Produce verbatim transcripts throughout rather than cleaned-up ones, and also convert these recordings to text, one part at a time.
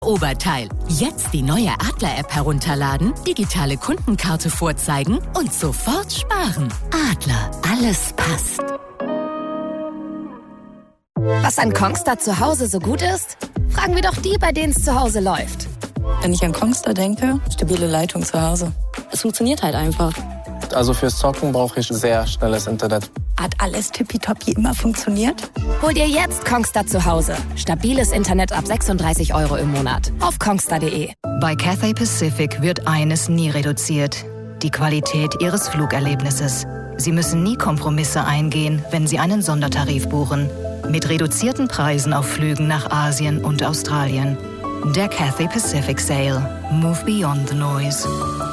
Oberteil. Jetzt die neue Adler-App herunterladen, digitale Kundenkarte vorzeigen und sofort sparen. Adler, alles passt. Was an Kongstar zu Hause so gut ist? Fragen wir doch die, bei denen es zu Hause läuft. Wenn ich an Kongstar denke, stabile Leitung zu Hause. Es funktioniert halt einfach. Also fürs Zocken brauche ich sehr schnelles Internet. Hat alles tippitoppi immer funktioniert? Hol dir jetzt Kongstar zu Hause. Stabiles Internet ab sechsunddreißig Euro im Monat. Auf kongstar punkt de. Bei Cathay Pacific wird eines nie reduziert. Die Qualität Ihres Flugerlebnisses. Sie müssen nie Kompromisse eingehen, wenn Sie einen Sondertarif buchen. Mit reduzierten Preisen auf Flügen nach Asien und Australien. Der Cathay Pacific Sale. Move beyond the noise.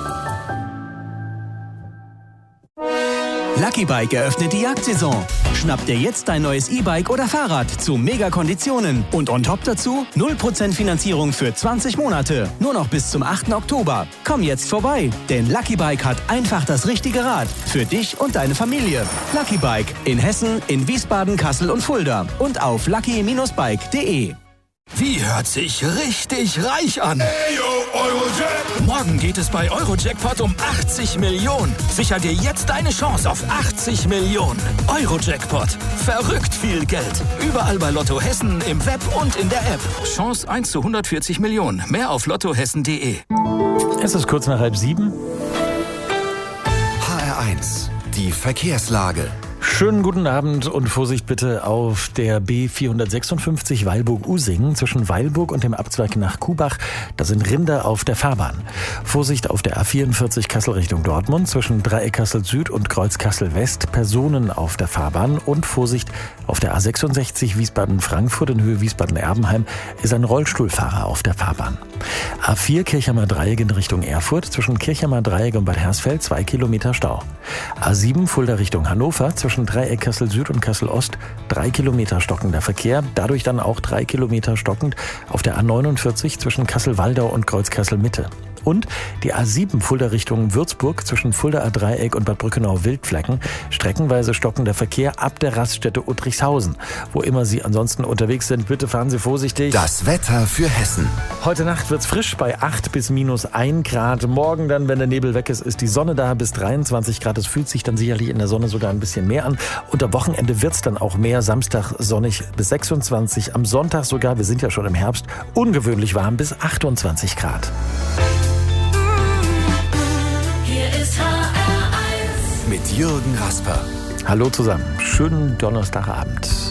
Lucky Bike eröffnet die Jagdsaison. Schnapp dir jetzt dein neues E-Bike oder Fahrrad zu Mega-Konditionen. Und on top dazu null Prozent Finanzierung für zwanzig Monate. Nur noch bis zum achten Oktober. Komm jetzt vorbei, denn Lucky Bike hat einfach das richtige Rad. Für dich und deine Familie. Lucky Bike in Hessen, in Wiesbaden, Kassel und Fulda. Und auf lucky Bindestrich bike punkt de. Wie hört sich richtig reich an? Hey, yo, Eurojackpot. Morgen geht es bei Eurojackpot um achtzig Millionen. Sicher dir jetzt deine Chance auf achtzig Millionen. Eurojackpot. Verrückt viel Geld. Überall bei Lotto Hessen, im Web und in der App. Chance eins zu hundertvierzig Millionen. Mehr auf lottohessen punkt de. Es ist kurz nach halb sieben. H R eins. Die Verkehrslage. Schönen guten Abend und Vorsicht bitte auf der B vierhundertsechsundfünfzig Weilburg-Usingen zwischen Weilburg und dem Abzweig nach Kubach. Da sind Rinder auf der Fahrbahn. Vorsicht auf der A vierundvierzig Kassel Richtung Dortmund zwischen Dreieck Kassel Süd und Kreuz Kassel West. Personen auf der Fahrbahn. Und Vorsicht auf der A sechsundsechzig Wiesbaden-Frankfurt in Höhe Wiesbaden-Erbenheim ist ein Rollstuhlfahrer auf der Fahrbahn. A vier Kirchheimer Dreieck in Richtung Erfurt zwischen Kirchheimer Dreieck und Bad Hersfeld zwei Kilometer Stau. A sieben Fulda Richtung Hannover zwischen Dreieck Kassel Süd und Kassel Ost drei Kilometer stockender Verkehr, dadurch dann auch drei Kilometer stockend auf der A neunundvierzig zwischen Kassel-Waldau und Kreuz Kassel Mitte. Und die A sieben Fulda Richtung Würzburg zwischen Fuldaer Dreieck und Bad Brückenau-Wildflecken. Streckenweise stockender Verkehr ab der Raststätte Uttrichshausen. Wo immer Sie ansonsten unterwegs sind, bitte fahren Sie vorsichtig. Das Wetter für Hessen. Heute Nacht wird's frisch bei acht bis minus ein Grad. Morgen dann, wenn der Nebel weg ist, ist die Sonne da bis dreiundzwanzig Grad. Es fühlt sich dann sicherlich in der Sonne sogar ein bisschen mehr an. Und am Wochenende wird's dann auch mehr. Samstag sonnig bis sechsundzwanzig. Am Sonntag sogar, wir sind ja schon im Herbst, ungewöhnlich warm bis achtundzwanzig Grad. Mit Jürgen Rasper. Hallo zusammen. Schönen Donnerstagabend.